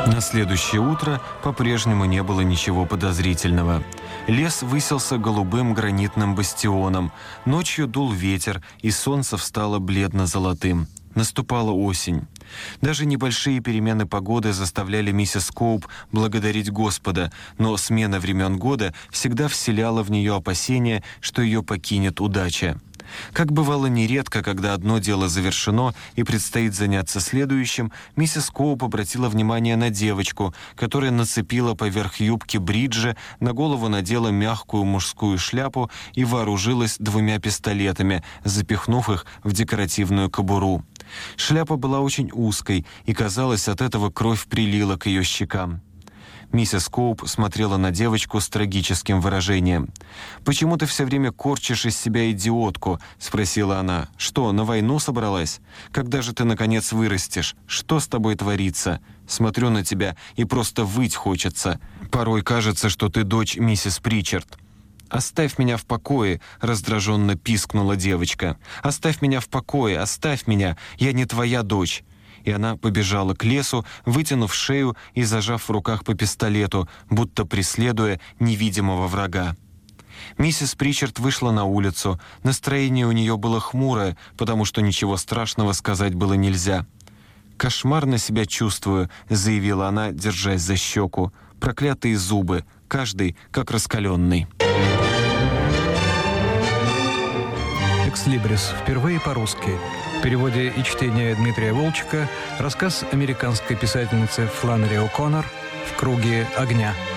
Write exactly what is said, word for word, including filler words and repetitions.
На следующее утро по-прежнему не было ничего подозрительного. Лес высился голубым гранитным бастионом. Ночью дул ветер, и солнце встало бледно-золотым. Наступала осень. Даже небольшие перемены погоды заставляли миссис Коуп благодарить Господа, но смена времен года всегда вселяла в нее опасения, что ее покинет удача. Как бывало нередко, когда одно дело завершено и предстоит заняться следующим, миссис Коуп обратила внимание на девочку, которая нацепила поверх юбки бриджи, на голову надела мягкую мужскую шляпу и вооружилась двумя пистолетами, запихнув их в декоративную кобуру. Шляпа была очень узкой, и, казалось, от этого кровь прилила к ее щекам. Миссис Коуп смотрела на девочку с трагическим выражением. «Почему ты все время корчишь из себя идиотку?» — спросила она. «Что, на войну собралась? Когда же ты, наконец, вырастешь? Что с тобой творится? Смотрю на тебя, и просто выть хочется. Порой кажется, что ты дочь миссис Причард». «Оставь меня в покое!» — раздраженно пискнула девочка. «Оставь меня в покое! Оставь меня! Я не твоя дочь!» И она побежала к лесу, вытянув шею и зажав в руках по пистолету, будто преследуя невидимого врага. Миссис Причард вышла на улицу. Настроение у нее было хмурое, потому что ничего страшного сказать было нельзя. «Кошмарно себя чувствую», — заявила она, держась за щеку. «Проклятые зубы, каждый как раскаленный». «Экслибрис» впервые по-русски. В переводе и чтении Дмитрия Волчка рассказ американской писательницы Фланнери О'Коннор «В круге огня».